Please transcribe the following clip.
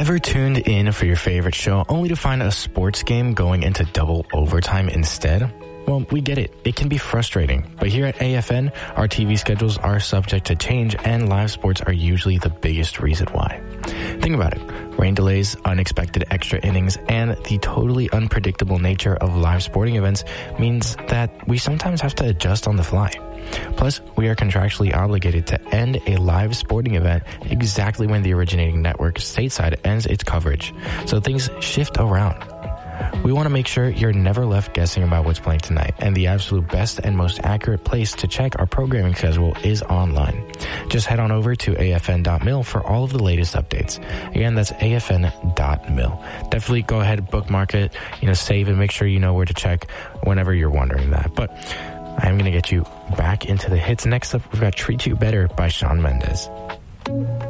Ever tuned in for your favorite show only to find a sports game going into double overtime instead? Well, we get it. It can be frustrating. But here at AFN, our TV schedules are subject to change and live sports are usually the biggest reason why. Think about it. Rain delays, unexpected extra innings, and the totally unpredictable nature of live sporting events means that we sometimes have to adjust on the fly. Plus, we are contractually obligated to end a live sporting event exactly when the originating network stateside ends its coverage. So things shift around. We want to make sure you're never left guessing about what's playing tonight, and the absolute best and most accurate place to check our programming schedule is online. Just head on over to afn.mil for all of the latest updates. Again, that's afn.mil. Definitely go ahead, bookmark it, save and make sure you know where to check whenever you're wondering that. But I'm going to get you back into the hits. Next up, we've got Treat You Better by Shawn Mendes.